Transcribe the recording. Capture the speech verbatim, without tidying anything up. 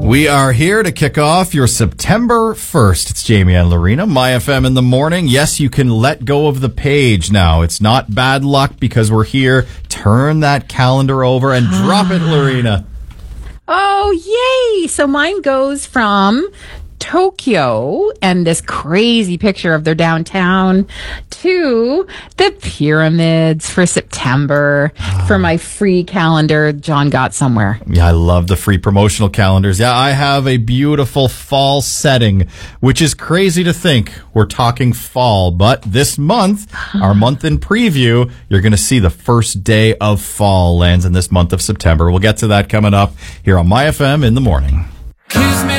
We are here to kick off your September first. It's Jamie and Lorena, My F M in the morning. Yes, you can let go of the page now. It's not bad luck because we're here. Turn that calendar over and drop it, Lorena. Oh, yay. So mine goes from Tokyo and this crazy picture of their downtown to the pyramids for September for my free calendar John got somewhere. Yeah, I love the free promotional calendars. Yeah, I have a beautiful fall setting, which is crazy to think we're talking fall. But this month, our month in preview, you're going to see the first day of fall lands in this month of September. We'll get to that coming up here on My F M in the morning.